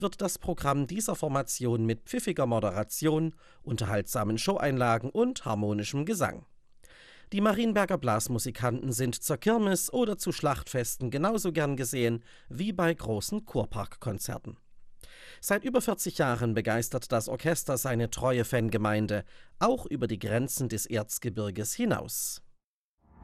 wird das Programm dieser Formation mit pfiffiger Moderation, unterhaltsamen Showeinlagen und harmonischem Gesang. Die Marienberger Blasmusikanten sind zur Kirmes oder zu Schlachtfesten genauso gern gesehen wie bei großen Kurparkkonzerten. Seit über 40 Jahren begeistert das Orchester seine treue Fangemeinde, auch über die Grenzen des Erzgebirges hinaus.